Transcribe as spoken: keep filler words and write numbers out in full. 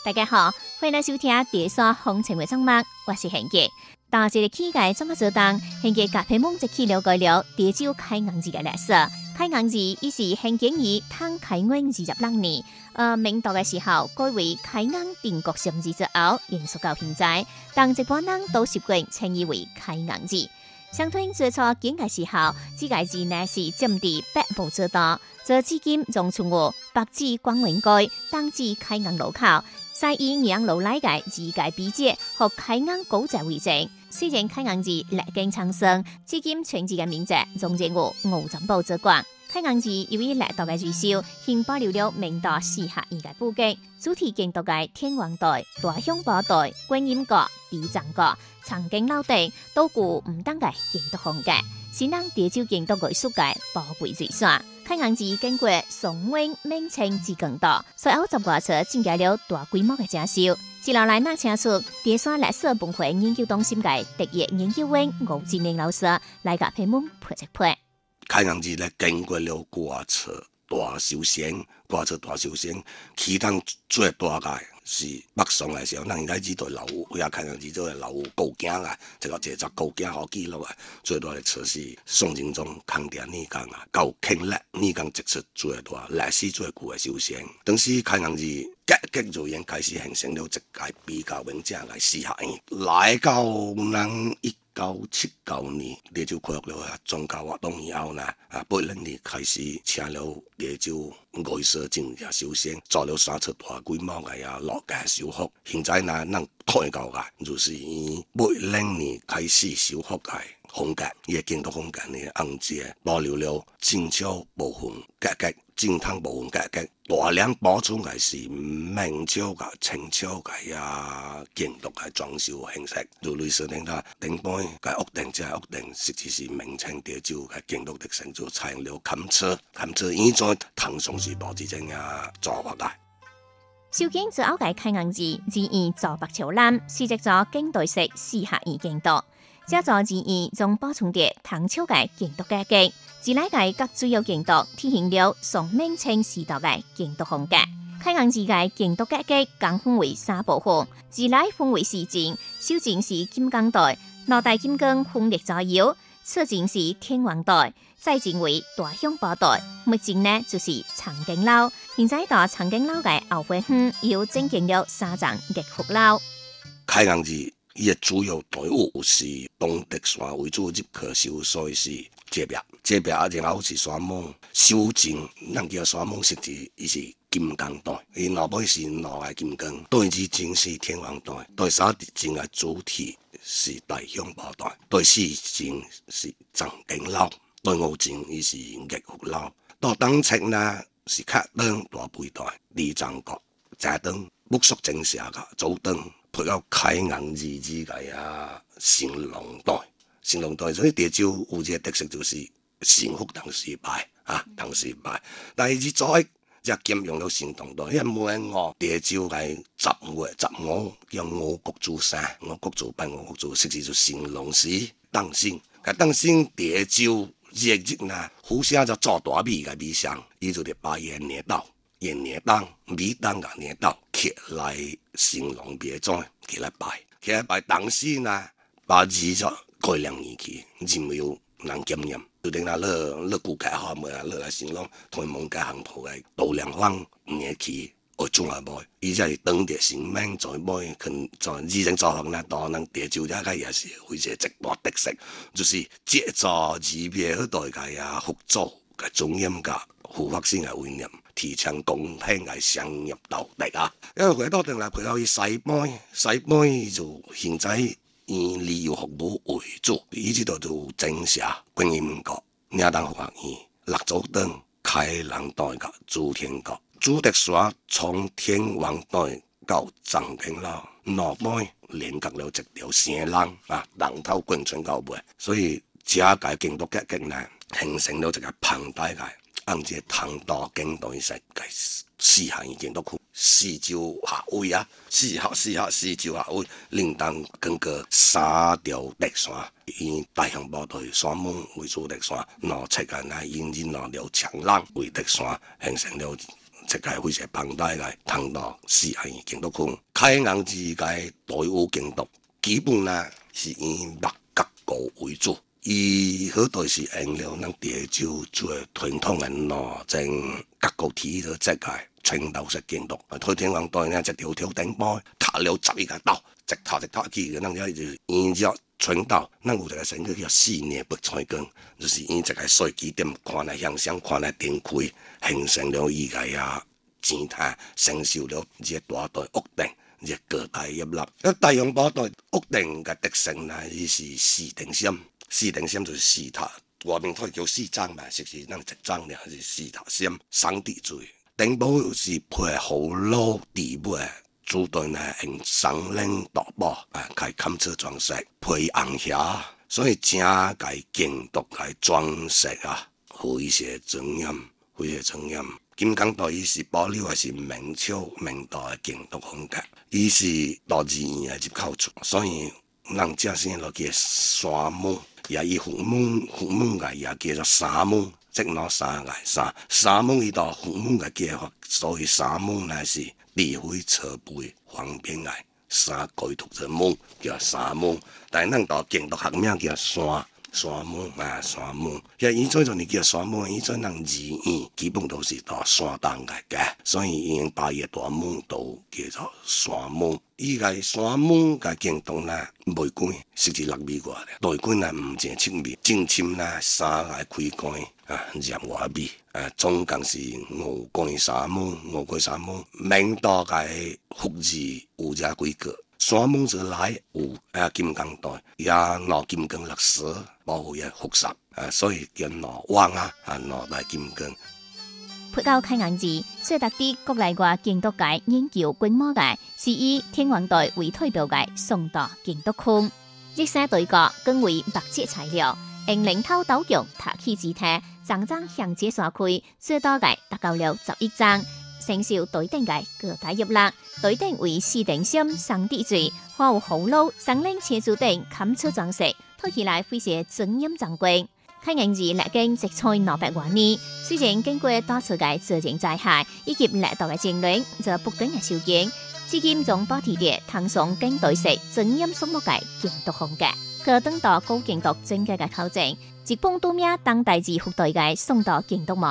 大家好，欢迎来收听第三风情的节目，我是贤杰。当一个乞丐怎么做当，贤杰甲皮蒙一起了解了潮州开昂字的历史。开昂字伊是现建于唐开元二十六年，呃，明代的时候改为开昂定国三字之后，延续到现在。当一般人都习惯称伊为开昂字。相传最初建的时候，这个字呢是占地北部之道，这至今仲存有北至广文街，东至开昂路口。西以洋路来嘅字界比界和开昂古仔为证。虽然开昂字历经苍生，至今全字嘅名字仲有五十部之冠。开昂字由于历代嘅追修，现保留了明代四合院嘅布局，主题建筑嘅天王台、大香堡台、观音阁、地藏阁、长景楼等，都具唔同嘅建筑风格，是咱潮州建筑艺术界宝贵遗产。开昂字经过宋元明清至更多，随后十外册增加了大规模嘅整修。接落来，咱请出第三历史文化研究中心嘅特约研究员吴志玲老师来甲批蒙配一配。 开昂字咧经过了外册大修仙，外册大修仙，其中最大嘅是北宋嘅时候，咱应该知道老屋，也开昂字做老屋构件啊，这个制作构件好记录啊。最大嘅册是宋仁宗康定年间啊，到庆历年间直出最大历史最久嘅修仙。当时开昂字结结就已经开始形成了一届比较完整嘅四合院，来到咱一九七九年，潮州恢复了宗教活动以后呢，啊，八零年开始请了潮州艺术进入修仙，做了三次大规模嘅呀落架修复。现在呢，咱看到嘅就是以八零年开始修复嘅风格，伊嘅建筑风格呢，按字保留了正少部分格局，正汤部分格局。大量补充嘅是明朝嘅、清朝嘅呀建筑嘅裝修形式，如類似聽啦，頂般嘅屋頂即係屋頂，實際是明清潮州嘅建築特性，就採用了坎車，坎車現在唐宋時代之前呀做法嘅。 修建之後嘅開昂字，字以左北朝南，是一座近代式四合院建築。這座字意仲保存着唐朝嘅建築格局。自來嘅各主要建築體現了宋明清時代嘅建築風格。開昂字嘅建築格局共分為三部分，自來分為四進，首進是金剛台，腦袋金剛橫立左右；次進是天王台，再進為大香堡台，末進呢就是長景樓。現在到長景樓嘅後背圈又增建了三層熱福樓。 開昂字伊嘅主要隊伍是東德山為主入去修，所以是這邊。這邊啊，然後是山門修正，咱叫山門設置，伊是金剛台，伊內尾是兩個金剛，對二正是天王台，對三正嘅主體是大香堡台，對四正是長景樓，對五正伊是熱福樓。到東側呢是客燈大背台、地藏閣、正燈、木塑正社嘅祖燈。配合開昂字之嘅啊，成龍台，成龍台，所以潮州有一個特色就是幸福同時拜啊，同時拜。但係之再就兼用了成龍台，因為每個潮州嘅十月十五叫五穀祖山，五穀祖拜五穀祖，實際就成龍時當先，但當先潮州日日呢，互相就做大米嘅米香，伊就嚟拜元年到。元年當米當嘅年到，起來成龍別災，起來拜，起來拜當時呢，把字就改良而去，就沒有人檢驗。就等下樂樂顧家好咪啊，樂來成龍同蒙家行鋪嘅度量方年期，我種下買，伊就係當地生命在買，佢在以前做行呢，當人潮州家嘅也是會係一大特色，就是借助字別嗰代嘅啊福州嘅中音嘅護法先嘅威廉。提倡公平嘅商業道德啊！因為佢多定係佢可以洗杯，洗杯就現在以旅遊服務為主，以至到就正社觀音閣、亞當學院、六祖燈、開朗台嘅朱天閣、朱德山從天王台到長景樓，內杯連隔了一條線廊啊，人頭滾轉到尾，所以這個建築格局呢，形成了一個龐大嘅。按照唐代近代式嘅四合院建築區，四周下位啊，四合四合四周下位，另當經過三條特線，以大香堡台山門為主特線，內側嘅呢引進了長廊為特線，形成了即個非常龐大嘅通道是係京都區。開陽寺嘅隊伍京都，基本呢是以木角構為主，伊好多是用了咱地州做傳統嘅路正角構體嘅即個傳統式京都。推天王隊呢，一條條頂坡，踏了十一個道，直踏直踏去，咱就就沿着傳道，咱有一個神叫四年不菜根，就是因一個水基點看來向上，看來展開，形成了伊個啊前態，承受了這大隊屋頂，這各大業立。咁大雄寶隊屋頂嘅特性呢，伊是四頂山，四頂山就是四塔，外面可以叫四張嘛，實是咱一張咧，是四塔山，山地最。頂部是配好老地尾。主隊呢用松林大寶啊，佢冚車裝飾配紅霞，所以整個京都嘅裝飾啊，非常莊嚴，非常莊嚴。金剛隊伊是保留的是明朝明代嘅京都風格，伊是大寺院嘅入口處，所以人正先落叫山門，也以虎門虎門嘅也叫做山門，即攞山嘅山山門伊到虎門嘅叫法，所以山門呢是。地位側背方便嘅山改讀成門叫山門，但係咱到京都學名叫山山門啊山門。其實以前就你叫山門，以前人字院基本都是到山東嘅嘅，所以已經把伊大門都叫做山門。依個山門嘅京都呢，玫瑰實際六米外咧，玫瑰呢唔淨七米，正深呢三個開關啊，廿外米。誒，總共是五關山門，五關山門。明代嘅福字有這幾個，山門之內有誒金剛隊，也攞金剛歷史保護也複雜，誒，所以叫攞王啊，啊攞大金剛。 佛教開陽寺所特啲國內外京都界研究規模嘅，是以天王隊為代表嘅宋代京都區，日式隊角更為白色材料，用零頭斗用塔起字體。張張向街刷開，最多嘅達到了十一張，承受隊頂嘅各大業力。隊頂為四頂山上地嘴，花有好老上嶺車柱頂冚車裝飾，睇起來非常莊嚴珍貴。開陽寺歷經植栽兩百多年，雖然經過多次嘅自然災害以及歷代嘅戰亂，就不斷嘅修建，至今仲保持住唐宋經代式莊嚴肅穆嘅京都風格。佢等到高京都整個嘅考證，一本多名當代志副隊嘅宋代京都模。